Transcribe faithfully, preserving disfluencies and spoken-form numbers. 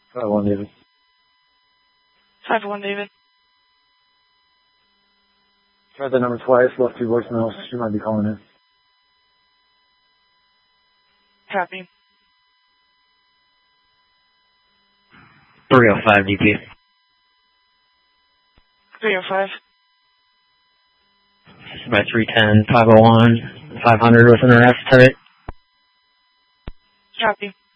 five one David. five one David. Tried the number twice, left two voicemails. She might be calling in. Copy. three oh five D P. three oh five. By three ten, five oh one, five hundred with an arrest ticket. Copy.